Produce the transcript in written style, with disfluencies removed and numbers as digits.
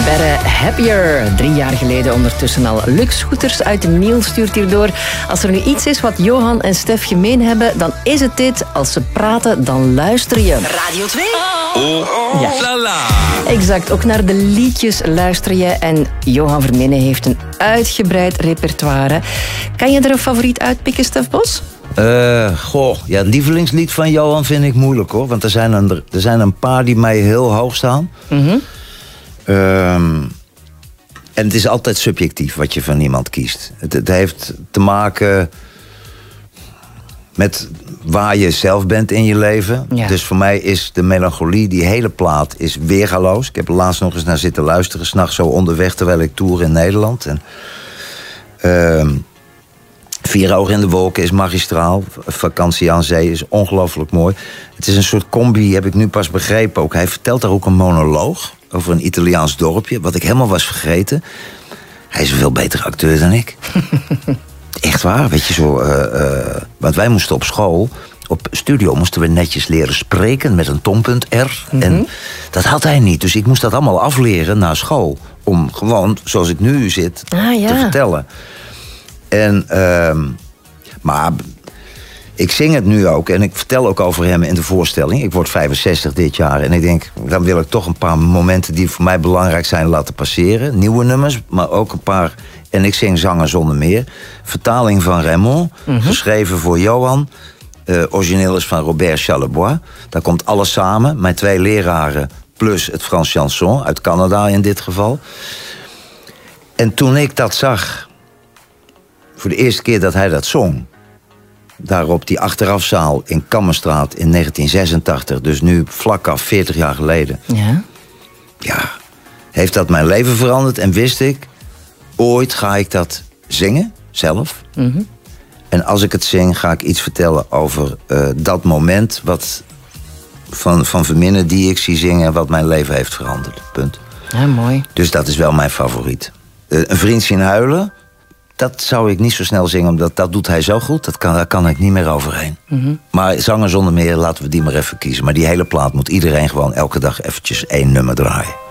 Happier. 3 jaar geleden ondertussen al. Lux Scooters uit de Niel stuurt hierdoor. Als er nu iets is wat Johan en Stef gemeen hebben, dan is het dit. Als ze praten, dan luister je. Radio 2. Ja. La la. Exact, ook naar de liedjes luister je. En Johan Vermenne heeft een uitgebreid repertoire. Kan je er een favoriet uitpikken, Stef Bos? Het lievelingslied van Johan vind ik moeilijk, hoor. Want er zijn een paar die mij heel hoog staan. Mm-hmm. En het is altijd subjectief wat je van iemand kiest. Het heeft te maken met waar je zelf bent in je leven. Ja. Dus voor mij is de melancholie, die hele plaat, is weergaloos. Ik heb er laatst nog eens naar zitten luisteren, 's nachts zo onderweg terwijl ik toer in Nederland. En, 4 ogen in de wolken is magistraal. Vakantie aan zee is ongelooflijk mooi. Het is een soort combi, heb ik nu pas begrepen ook. Hij vertelt daar ook een monoloog over een Italiaans dorpje, wat ik helemaal was vergeten. Hij is een veel betere acteur dan ik. Echt waar, weet je zo. Want wij moesten op school, op studio moesten we netjes leren spreken met een tongpunt R. Mm-hmm. En dat had hij niet, dus ik moest dat allemaal afleren na school. Om gewoon, zoals ik nu zit, te vertellen. En, maar ik zing het nu ook en ik vertel ook over hem in de voorstelling. Ik word 65 dit jaar en ik denk, dan wil ik toch een paar momenten die voor mij belangrijk zijn laten passeren. Nieuwe nummers, maar ook een paar. En ik zing Zanger zonder meer. Vertaling van Raymond, geschreven voor Johan. Origineel is van Robert Charlebois. Daar komt alles samen. Mijn 2 leraren plus het Frans chanson uit Canada in dit geval. En toen ik dat zag, voor de eerste keer dat hij dat zong, daar op die achterafzaal in Kammerstraat in 1986, dus nu vlak af 40 jaar geleden. Ja, heeft dat mijn leven veranderd en wist ik, ooit ga ik dat zingen, zelf. Mm-hmm. En als ik het zing, ga ik iets vertellen over dat moment wat van Vermenne die ik zie zingen, wat mijn leven heeft veranderd. Punt. Ja, mooi. Dus dat is wel mijn favoriet. Een vriend zien huilen, dat zou ik niet zo snel zingen, omdat dat doet hij zo goed. Daar kan ik niet meer overheen. Mm-hmm. Maar Zanger zonder meer, laten we die maar even kiezen. Maar die hele plaat moet iedereen gewoon elke dag eventjes 1 nummer draaien.